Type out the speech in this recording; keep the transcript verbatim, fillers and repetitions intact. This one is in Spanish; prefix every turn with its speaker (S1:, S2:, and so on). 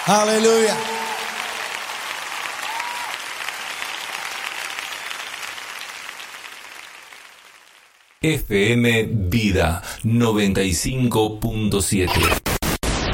S1: Aleluya.
S2: F M Vida noventa y cinco punto siete.